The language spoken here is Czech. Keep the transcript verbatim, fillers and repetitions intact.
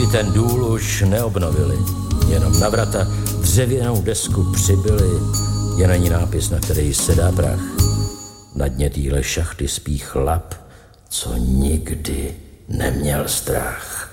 Kluci ten důl už neobnovili, jenom na vrata dřevěnou desku přibyli, je na ní nápis, na který sedá prach. Na dně týhle šachty spí chlap, co nikdy neměl strach.